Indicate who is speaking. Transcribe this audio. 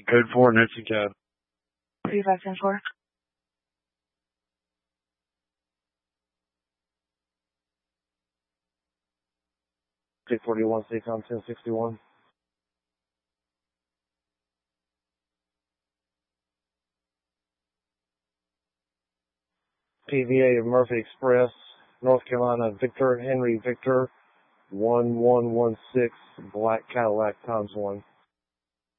Speaker 1: Code 4, notes and cab.
Speaker 2: 3510-4.
Speaker 3: J41, Stacon 1061. PVA of Murphy Express, North Carolina, Victor, Henry Victor, 1116, Black Cadillac ×1.